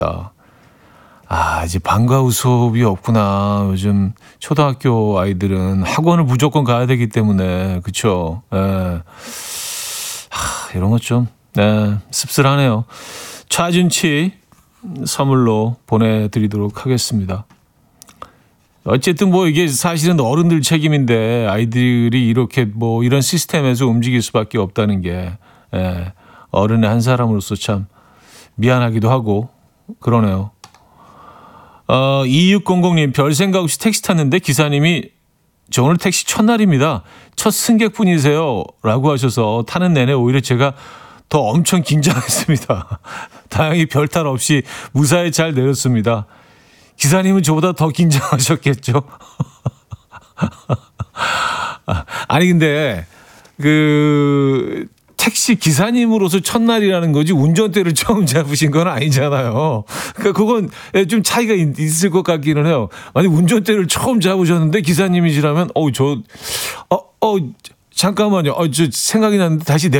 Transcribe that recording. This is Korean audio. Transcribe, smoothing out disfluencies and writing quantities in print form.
이제 방과 후 수업이 없구나. 요즘 초등학교 아이들은 학원을 무조건 가야 되기 때문에, 그쵸? 예. 이런 것 좀, 씁쓸하네요. 차준치 선물로 보내드리도록 하겠습니다. 어쨌든 뭐 이게 사실은 어른들 책임인데 아이들이 이렇게 뭐 이런 시스템에서 움직일 수밖에 없다는 게 어른의 한 사람으로서 참 미안하기도 하고 그러네요. 2600님 별 생각 없이 택시 탔는데 기사님이 저 오늘 택시 첫날입니다. 첫 승객분이세요 라고 하셔서 타는 내내 오히려 제가 더 엄청 긴장했습니다. 다행히 별탈 없이 무사히 잘 내렸습니다. 기사님은 저보다 더 긴장하셨겠죠. 아니 근데 그 택시 기사님으로서 첫날이라는 거지 운전대를 처음 잡으신 건 아니잖아요. 그러니까 그건 좀 차이가 있을 것 같기는 해요. 아니 운전대를 처음 잡으셨는데 기사님이시라면 잠깐만요. 저 생각이 났는데 다시